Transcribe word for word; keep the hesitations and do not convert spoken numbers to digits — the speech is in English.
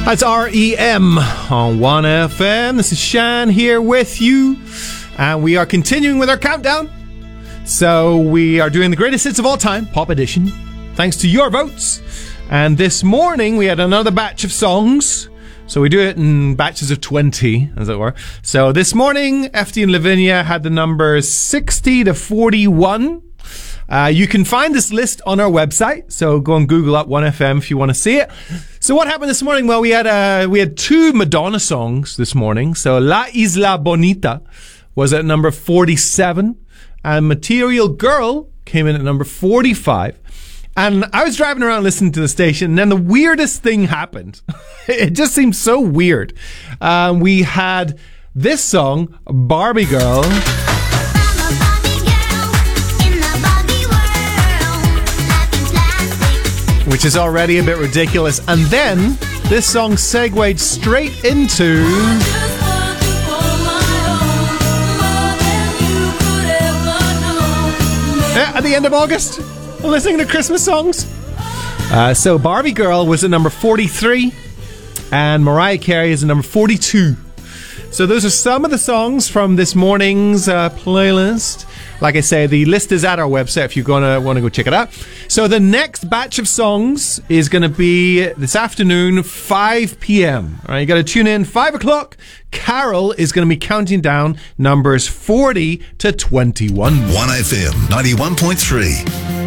That's R E M on one F M. This is Shan here with you. And we are continuing with our countdown. So we are doing the greatest hits of all time, Pop Edition, thanks to your votes. And this morning we had another batch of songs. So we do it in batches of twenty, as it were. So this morning, F D and Lavinia had the numbers sixty to forty-one. Uh, you can find this list on our website, so go and Google up one F M if you want to see it. So what happened this morning? Well, we had uh, we had two Madonna songs this morning. So La Isla Bonita was at number forty-seven, and Material Girl came in at number forty-five. And I was driving around listening to the station, and then the weirdest thing happened. It just seemed so weird. Um, we had this song, Barbie Girl, which is already a bit ridiculous. And then this song segued straight into yeah, at the end of August, listening to Christmas songs. Uh, so Barbie Girl was at number forty-three, and Mariah Carey is at number forty-two. So those are some of the songs from this morning's uh, playlist. Like I say, the list is at our website if you're going to want to go check it out. So the next batch of songs is going to be this afternoon, five p.m. All right, you got to tune in, five o'clock. Carol is going to be counting down numbers forty to twenty-one. one F M ninety-one point three.